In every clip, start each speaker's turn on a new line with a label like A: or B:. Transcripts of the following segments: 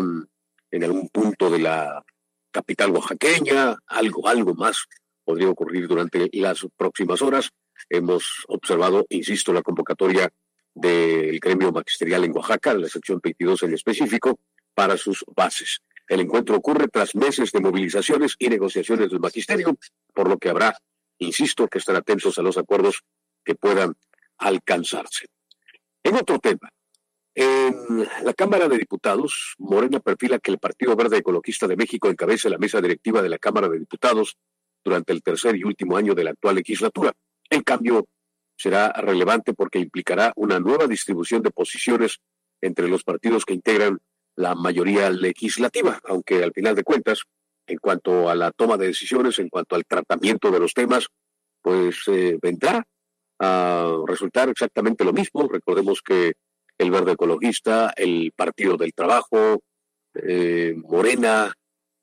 A: movilización en algún punto de la capital oaxaqueña, algo más podría ocurrir durante las próximas horas. Hemos observado, insisto, la convocatoria del gremio magisterial en Oaxaca, de la sección 22 en específico, para sus bases. El encuentro ocurre tras meses de movilizaciones y negociaciones del magisterio, por lo que habrá, insisto, que estar atentos a los acuerdos que puedan alcanzarse. En otro tema, en la Cámara de Diputados, Morena perfila que el Partido Verde Ecologista de México encabece la mesa directiva de la Cámara de Diputados durante el tercer y último año de la actual legislatura. El cambio será relevante porque implicará una nueva distribución de posiciones entre los partidos que integran la mayoría legislativa, aunque al final de cuentas, en cuanto a la toma de decisiones, en cuanto al tratamiento de los temas, pues vendrá a resultar exactamente lo mismo. Recordemos que el Verde Ecologista, el Partido del Trabajo, Morena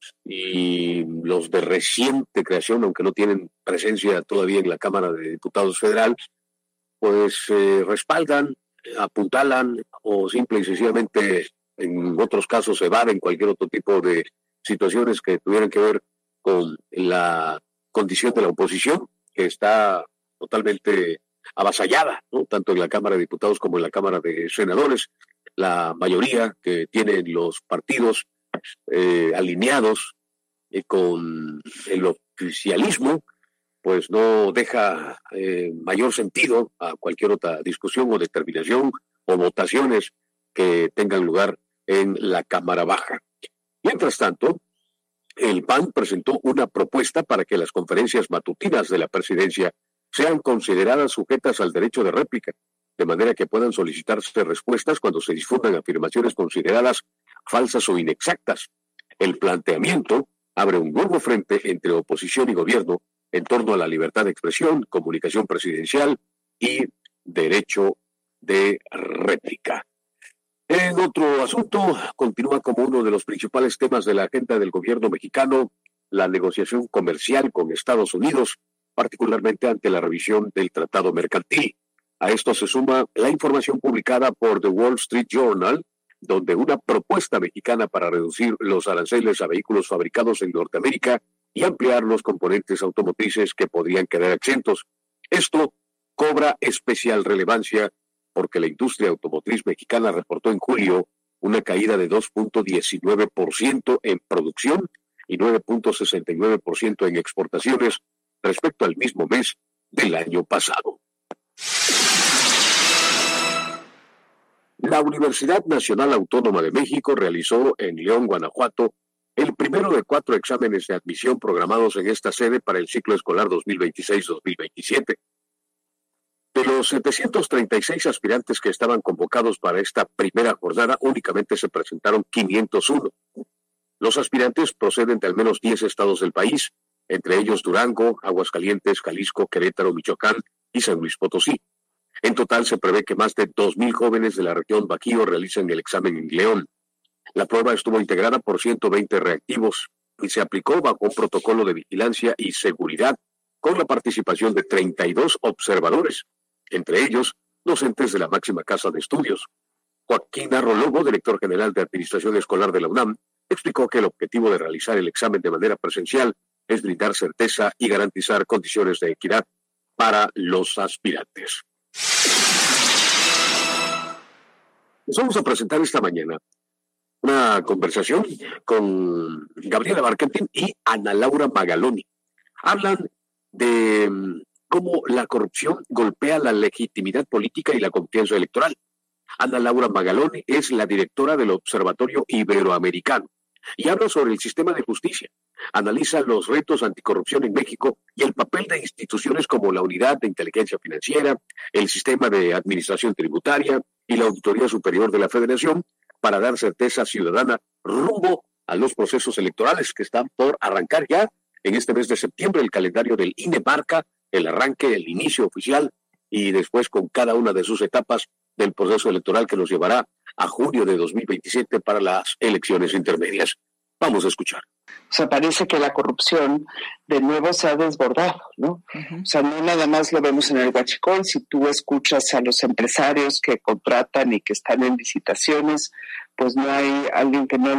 A: y los de reciente creación, aunque no tienen presencia todavía en la Cámara de Diputados Federal, pues respaldan, apuntalan o simple y sencillamente en otros casos evaden cualquier otro tipo de situaciones que tuvieran que ver con la condición de la oposición, que está totalmente avasallada, ¿no? Tanto en la Cámara de Diputados como en la Cámara de Senadores. La mayoría que tienen los partidos alineados con el oficialismo, pues no deja mayor sentido a cualquier otra discusión o determinación o votaciones que tengan lugar en la Cámara Baja. Mientras tanto, el PAN presentó una propuesta para que las conferencias matutinas de la presidencia sean consideradas sujetas al derecho de réplica, de manera que puedan solicitarse respuestas cuando se difundan afirmaciones consideradas falsas o inexactas. El planteamiento abre un nuevo frente entre oposición y gobierno en torno a la libertad de expresión, comunicación presidencial y derecho de réplica. En otro asunto, continúa como uno de los principales temas de la agenda del gobierno mexicano la negociación comercial con Estados Unidos, particularmente ante la revisión del Tratado Mercantil. A esto se suma la información publicada por The Wall Street Journal, donde una propuesta mexicana para reducir los aranceles a vehículos fabricados en Norteamérica y ampliar los componentes automotrices que podrían quedar exentos. Esto cobra especial relevancia porque la industria automotriz mexicana reportó en julio una caída de 2.19% en producción y 9.69% en exportaciones respecto al mismo mes del año pasado. La Universidad Nacional Autónoma de México realizó en León, Guanajuato, el primero de 4 exámenes de admisión programados en esta sede para el ciclo escolar 2026-2027. De los 736 aspirantes que estaban convocados para esta primera jornada, únicamente se presentaron 501. Los aspirantes proceden de al menos 10 estados del país, entre ellos Durango, Aguascalientes, Jalisco, Querétaro, Michoacán y San Luis Potosí. En total se prevé que más de 2,000 jóvenes de la región Bajío realicen el examen en León. La prueba estuvo integrada por 120 reactivos y se aplicó bajo un protocolo de vigilancia y seguridad con la participación de 32 observadores, entre ellos docentes de la máxima casa de estudios. Joaquín Arrologo, director general de Administración Escolar de la UNAM, explicó que el objetivo de realizar el examen de manera presencial es brindar certeza y garantizar condiciones de equidad para los aspirantes. Nos vamos a presentar esta mañana una conversación con Gabriela Barkentin y Ana Laura Magaloni. Hablan de cómo la corrupción golpea la legitimidad política y la confianza electoral. Ana Laura Magaloni es la directora del Observatorio Iberoamericano y habla sobre el sistema de justicia. Analiza los retos anticorrupción en México y el papel de instituciones como la Unidad de Inteligencia Financiera, el Sistema de Administración Tributaria y la Auditoría Superior de la Federación para dar certeza ciudadana rumbo a los procesos electorales que están por arrancar ya en este mes de septiembre. El calendario del INE marca el arranque, el inicio oficial y después con cada una de sus etapas del proceso electoral que nos llevará a junio de 2027 para las elecciones intermedias. Vamos a escuchar.
B: O sea, parece que la corrupción de nuevo se ha desbordado, ¿no? Uh-huh. O sea, no nada más lo vemos en el huachicol. Si tú escuchas a los empresarios que contratan y que están en licitaciones, pues no hay alguien que no